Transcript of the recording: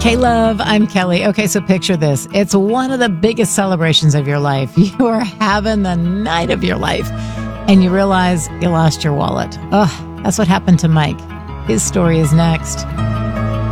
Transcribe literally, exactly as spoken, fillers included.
K-Love, I'm Kelly. Okay, so picture this. It's one of the biggest celebrations of your life. You are having the night of your life, and you realize you lost your wallet. Oh, that's what happened to Mike. His story is next.